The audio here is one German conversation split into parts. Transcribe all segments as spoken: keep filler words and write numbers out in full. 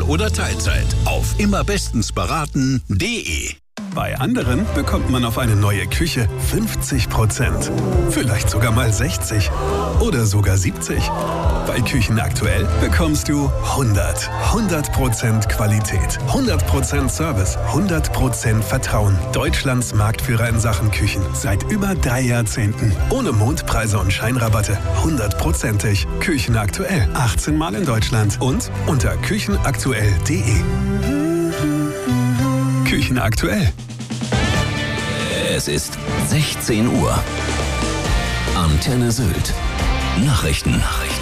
oder Teilzeit auf immerbestensberaten punkt de. Bei anderen bekommt man auf eine neue Küche fünfzig Prozent. Vielleicht sogar mal sechzig oder sogar siebzig. Bei Küchen aktuell bekommst du hundert. hundert Prozent Qualität, hundert Prozent Service, hundert Prozent Vertrauen. Deutschlands Marktführer in Sachen Küchen seit über drei Jahrzehnten. Ohne Mondpreise und Scheinrabatte. hundertprozentig. Küchen aktuell. achtzehn Mal in Deutschland und unter küchenaktuell punkt de. Küchen aktuell. Es ist sechzehn Uhr. Antenne Sylt. Nachrichten. Nachrichten.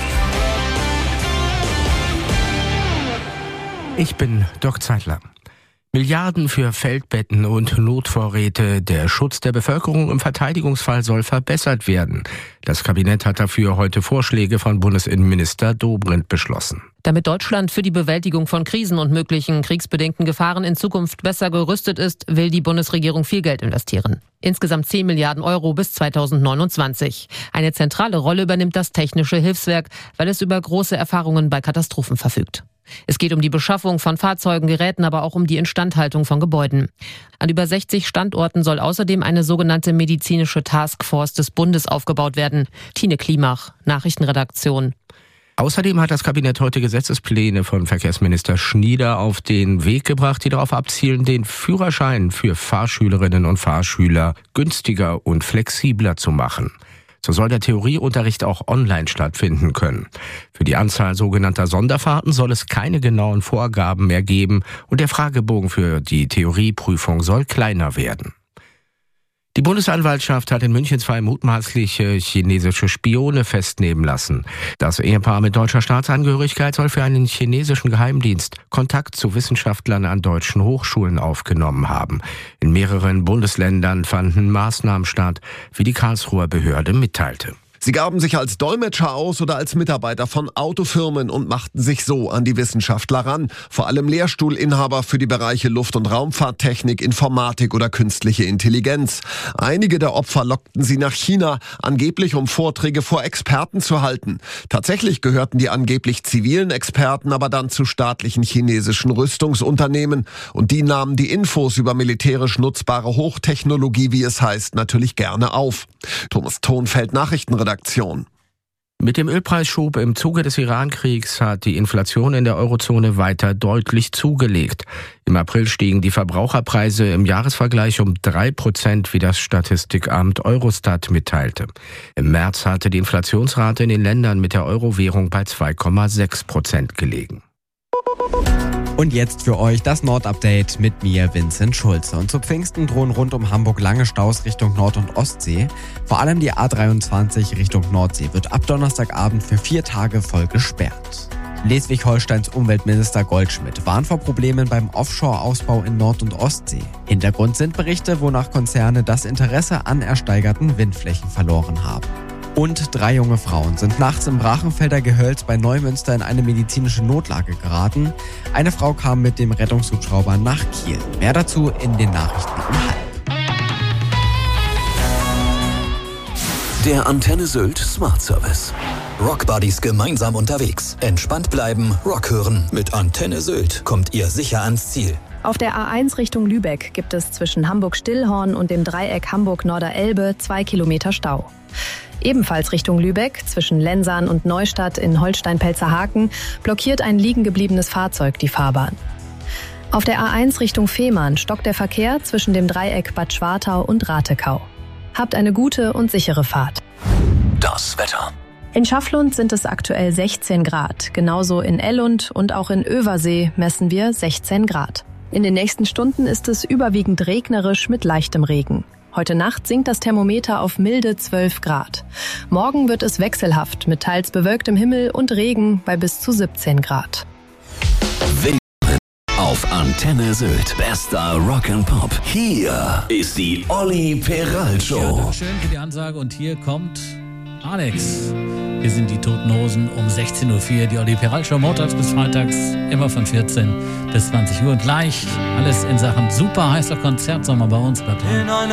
Ich bin Dirk Zeitler. Milliarden für Feldbetten und Notvorräte. Der Schutz der Bevölkerung im Verteidigungsfall soll verbessert werden. Das Kabinett hat dafür heute Vorschläge von Bundesinnenminister Dobrindt beschlossen. Damit Deutschland für die Bewältigung von Krisen und möglichen kriegsbedingten Gefahren in Zukunft besser gerüstet ist, will die Bundesregierung viel Geld investieren. Insgesamt zehn Milliarden Euro bis zweitausendneunundzwanzig. Eine zentrale Rolle übernimmt das Technische Hilfswerk, weil es über große Erfahrungen bei Katastrophen verfügt. Es geht um die Beschaffung von Fahrzeugen, Geräten, aber auch um die Instandhaltung von Gebäuden. An über sechzig Standorten soll außerdem eine sogenannte medizinische Taskforce des Bundes aufgebaut werden. Tine Klimach, Nachrichtenredaktion. Außerdem hat das Kabinett heute Gesetzespläne von Verkehrsminister Schnieder auf den Weg gebracht, die darauf abzielen, den Führerschein für Fahrschülerinnen und Fahrschüler günstiger und flexibler zu machen. So soll der Theorieunterricht auch online stattfinden können. Für die Anzahl sogenannter Sonderfahrten soll es keine genauen Vorgaben mehr geben und der Fragebogen für die Theorieprüfung soll kleiner werden. Die Bundesanwaltschaft hat in München zwei mutmaßliche chinesische Spione festnehmen lassen. Das Ehepaar mit deutscher Staatsangehörigkeit soll für einen chinesischen Geheimdienst Kontakt zu Wissenschaftlern an deutschen Hochschulen aufgenommen haben. In mehreren Bundesländern fanden Maßnahmen statt, wie die Karlsruher Behörde mitteilte. Sie gaben sich als Dolmetscher aus oder als Mitarbeiter von Autofirmen und machten sich so an die Wissenschaftler ran. Vor allem Lehrstuhlinhaber für die Bereiche Luft- und Raumfahrttechnik, Informatik oder künstliche Intelligenz. Einige der Opfer lockten sie nach China, angeblich um Vorträge vor Experten zu halten. Tatsächlich gehörten die angeblich zivilen Experten aber dann zu staatlichen chinesischen Rüstungsunternehmen. Und die nahmen die Infos über militärisch nutzbare Hochtechnologie, wie es heißt, natürlich gerne auf. Thomas Thonfeld, Nachrichtenredaktion. Mit dem Ölpreisschub im Zuge des Iran-Kriegs hat die Inflation in der Eurozone weiter deutlich zugelegt. Im April stiegen die Verbraucherpreise im Jahresvergleich um drei Prozent, wie das Statistikamt Eurostat mitteilte. Im März hatte die Inflationsrate in den Ländern mit der Euro-Währung bei zwei Komma sechs Prozent gelegen. Und jetzt für euch das Nord-Update mit mir, Vincent Schulze. Und zu Pfingsten drohen rund um Hamburg lange Staus Richtung Nord- und Ostsee. Vor allem die A dreiundzwanzig Richtung Nordsee wird ab Donnerstagabend für vier Tage voll gesperrt. Schleswig-Holsteins Umweltminister Goldschmidt warnt vor Problemen beim Offshore-Ausbau in Nord- und Ostsee. Hintergrund sind Berichte, wonach Konzerne das Interesse an ersteigerten Windflächen verloren haben. Und drei junge Frauen sind nachts im Brachenfelder Gehölz bei Neumünster in eine medizinische Notlage geraten. Eine Frau kam mit dem Rettungshubschrauber nach Kiel. Mehr dazu in den Nachrichten um halb. Der Antenne Sylt Smart Service. Rockbuddies gemeinsam unterwegs. Entspannt bleiben, Rock hören. Mit Antenne Sylt kommt ihr sicher ans Ziel. Auf der A eins Richtung Lübeck gibt es zwischen Hamburg-Stillhorn und dem Dreieck Hamburg-Norder-Elbe zwei Kilometer Stau. Ebenfalls Richtung Lübeck, zwischen Lensahn und Neustadt in Holstein-Pelzerhaken, blockiert ein liegen gebliebenes Fahrzeug die Fahrbahn. Auf der A eins Richtung Fehmarn stockt der Verkehr zwischen dem Dreieck Bad Schwartau und Ratekau. Habt eine gute und sichere Fahrt. Das Wetter. In Schafflund sind es aktuell sechzehn Grad. Genauso in Ellund und auch in Översee messen wir sechzehn Grad. In den nächsten Stunden ist es überwiegend regnerisch mit leichtem Regen. Heute Nacht sinkt das Thermometer auf milde zwölf Grad. Morgen wird es wechselhaft mit teils bewölktem Himmel und Regen bei bis zu siebzehn Grad. Willkommen auf Antenne Sylt. Bester Rock'n'Pop. Hier ist die Olli Peral Show. Ja, schön für die Ansage und hier kommt Alex. Wir sind die Toten Hosen um sechzehn Uhr vier. Die Olli Peral Show montags bis freitags, immer von vierzehn bis zwanzig Uhr. Und gleich alles in Sachen super heißer Konzertsommer bei uns. Bleibt dran.